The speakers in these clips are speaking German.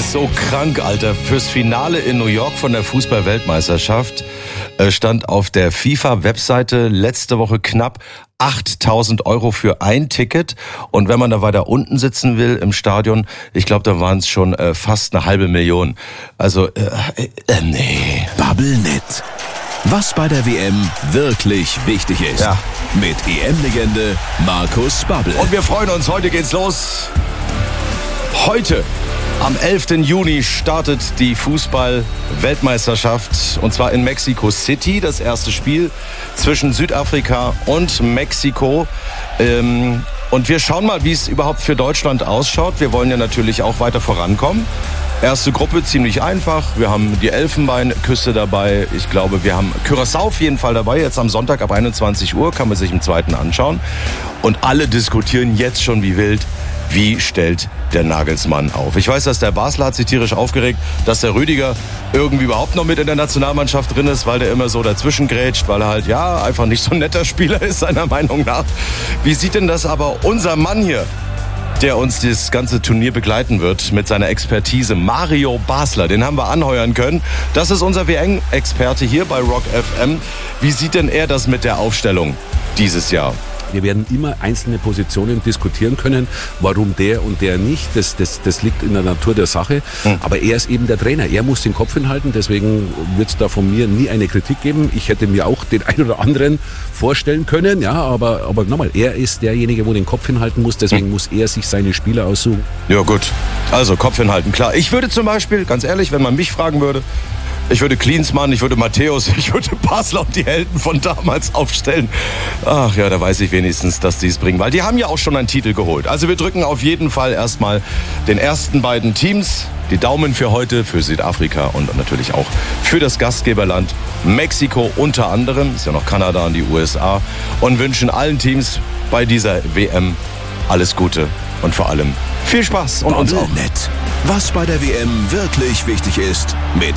ist so krank, Alter. Fürs Finale in New York von der Fußball-Weltmeisterschaft stand auf der FIFA-Webseite letzte Woche knapp 8.000 € für ein Ticket. Und wenn man da weiter unten sitzen will im Stadion, ich glaube, da waren es schon fast 500.000. Also, nee. Bubblenet. Was bei der WM wirklich wichtig ist. Ja. Mit EM-Legende Markus Babbel. Und wir freuen uns, heute geht's los. Heute, am 11. Juni, startet die Fußball-Weltmeisterschaft. Und zwar in Mexico City. Das erste Spiel zwischen Südafrika und Mexiko. Und wir schauen mal, wie es überhaupt für Deutschland ausschaut. Wir wollen ja natürlich auch weiter vorankommen. Erste Gruppe ziemlich einfach. Wir haben die Elfenbeinküste dabei. Ich glaube, wir haben Curaçao auf jeden Fall dabei. Jetzt am Sonntag ab 21 Uhr kann man sich im zweiten anschauen. Und alle diskutieren jetzt schon wie wild, wie stellt der Nagelsmann auf. Ich weiß, dass der Basler hat sich tierisch aufgeregt, dass der Rüdiger irgendwie überhaupt noch mit in der Nationalmannschaft drin ist, weil der immer so dazwischen grätscht, weil er halt, ja, einfach nicht so ein netter Spieler ist, seiner Meinung nach. Wie sieht denn das aber unser Mann hier, der uns das ganze Turnier begleiten wird mit seiner Expertise, Mario Basler, den haben wir anheuern können. Das ist unser WM-Experte hier bei Rock FM. Wie sieht denn er das mit der Aufstellung dieses Jahr? Wir werden immer einzelne Positionen diskutieren können, warum der und der nicht. Das liegt in der Natur der Sache. Aber er ist eben der Trainer. Er muss den Kopf hinhalten. Deswegen wird es da von mir nie eine Kritik geben. Ich hätte mir auch den einen oder anderen vorstellen können. Ja, aber nochmal, er ist derjenige, wo den Kopf hinhalten muss. Deswegen muss er sich seine Spieler aussuchen. Ja gut, also Kopf hinhalten, klar. Ich würde zum Beispiel, ganz ehrlich, wenn man mich fragen würde, ich würde Klinsmann, ich würde Matthäus, ich würde Basler und die Helden von damals aufstellen. Ach ja, da weiß ich wenigstens, dass die es bringen. Weil die haben ja auch schon einen Titel geholt. Also wir drücken auf jeden Fall erstmal den ersten beiden Teams die Daumen für heute, für Südafrika und natürlich auch für das Gastgeberland Mexiko unter anderem. Ist ja noch Kanada und die USA. Und wünschen allen Teams bei dieser WM alles Gute und vor allem viel Spaß. Und uns auch. Was bei der WM wirklich wichtig ist, mit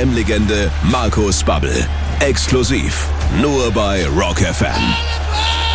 Fußball-EM-Legende Markus Babbel. Exklusiv nur bei Rock FM.